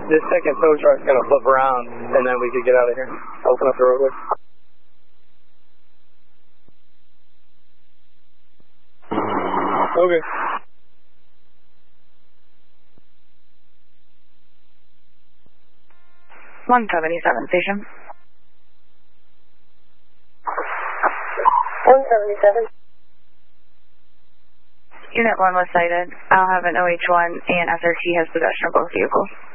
this second tow truck's going to flip around, and then we could get out of here. Open up the roadway. Okay. 177 station. 177. Unit 1 was cited. I'll have an OH1 and SRT has possession of both vehicles.